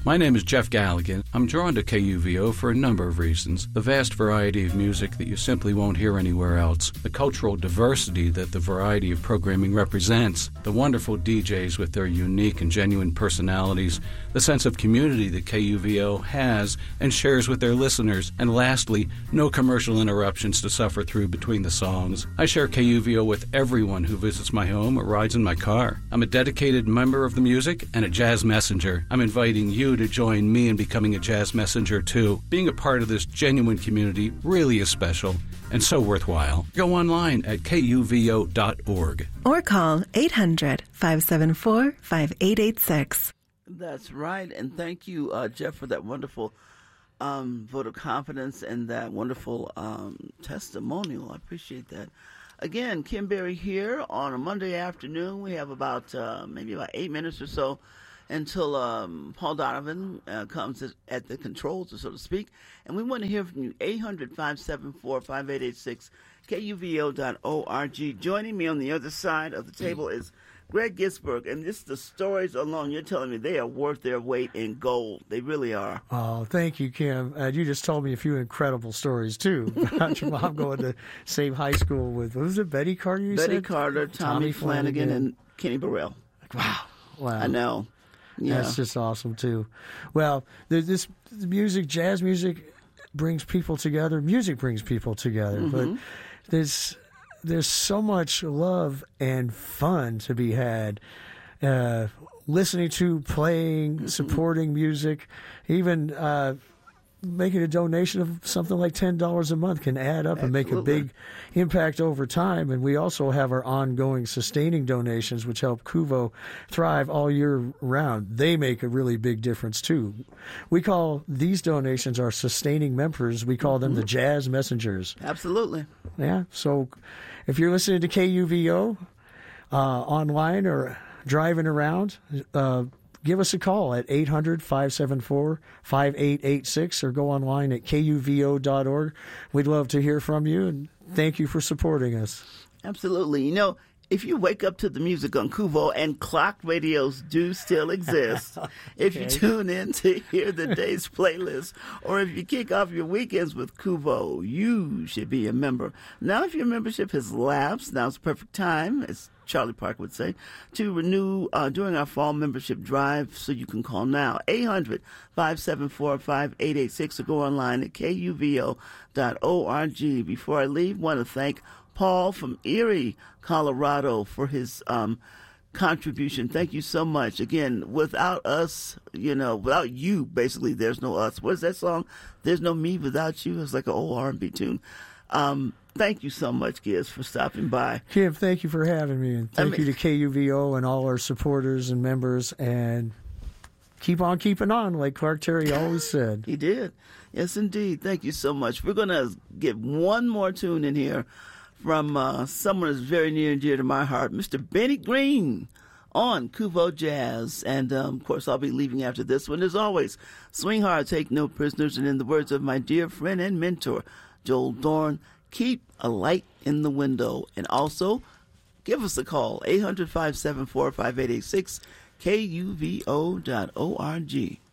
My name is Jeff Galligan. I'm drawn to KUVO for a number of reasons. The vast variety of music that you simply won't hear anywhere else, the cultural diversity that the variety of programming represents, the wonderful DJs with their unique and genuine personalities, the sense of community that KUVO has and shares with their listeners, and lastly, no commercial interruptions to suffer through between the songs. I share KUVO with everyone who visits my home or rides in my car. I'm a dedicated member of the music and a jazz messenger. I'm inviting you to join me in becoming a jazz messenger too. Being a part of this genuine community really is special and so worthwhile. Go online at kuvo.org. Or call 800-574-5886. That's right. And thank you, Jeff, for that wonderful vote of confidence and that wonderful testimonial. I appreciate that. Again, Kim Berry here on a Monday afternoon. We have about maybe about 8 minutes or so until Paul Donovan comes at the controls, so to speak. And we want to hear from you, 800-574-5886, KUVO.org. Joining me on the other side of the table is Greg Gisberg. And just the stories alone, you're telling me they are worth their weight in gold. They really are. Oh, thank you, Kim. You just told me a few incredible stories, too. About your mom going to same high school with, what was it, Betty Carter, you said? Betty Carter, Tommy Flanagan, and Kenny Burrell. Wow. I know. Yeah. That's just awesome, too. Well, there's this music, jazz music brings people together. Music brings people together. Mm-hmm. But there's so much love and fun to be had. Listening to, playing, supporting music, even making a donation of something like $10 a month can add up and make a big impact over time. And we also have our ongoing sustaining donations, which help KUVO thrive all year round. They make a really big difference, too. We call these donations our sustaining members. We call them the Jazz Messengers. Absolutely. Yeah. So if you're listening to KUVO online or driving around, give us a call at 800-574-5886 or go online at kuvo.org. We'd love to hear from you, and thank you for supporting us. Absolutely. You know, if you wake up to the music on KUVO, and clock radios do still exist, if you tune in to hear the day's playlist, or if you kick off your weekends with KUVO, you should be a member. Now, if your membership has lapsed, now's the perfect time, as Charlie Park would say, to renew during our fall membership drive, so you can call now, 800-574-5886, or go online at kuvo.org. Before I leave, I want to thank Paul from Erie, Colorado, for his contribution. Thank you so much. Again, without us, without you, basically, there's no us. What is that song? There's no me without you. It's like an old R&B tune. Thank you so much, Giz, for stopping by. Kim, thank you for having me. And thank you to KUVO and all our supporters and members. And keep on keeping on, like Clark Terry always said. He did. Yes, indeed. Thank you so much. We're going to get one more tune in here from someone that's very near and dear to my heart, Mr. Benny Green on KUVO Jazz. And, of course, I'll be leaving after this one. As always, swing hard, take no prisoners. And in the words of my dear friend and mentor, Joel Dorn, keep a light in the window. And also, give us a call, 800-574-5886, KUVO.org.